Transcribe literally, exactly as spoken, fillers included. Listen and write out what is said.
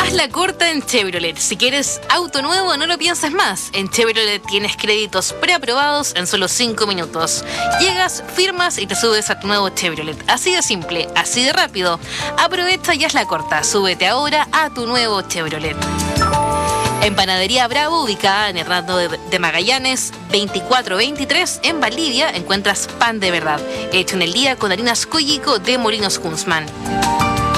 Haz la corta en Chevrolet. Si quieres auto nuevo, no lo pienses más. En Chevrolet tienes créditos preaprobados en solo cinco minutos. Llegas, firmas y te subes a tu nuevo Chevrolet. Así de simple, así de rápido. Aprovecha y haz la corta. Súbete ahora a tu nuevo Chevrolet. En Panadería Bravo, ubicada en Hernando de Magallanes, veinticuatro veintitrés, en Valdivia, encuentras pan de verdad, hecho en el día con harinas Coyico de Molinos Kunzman.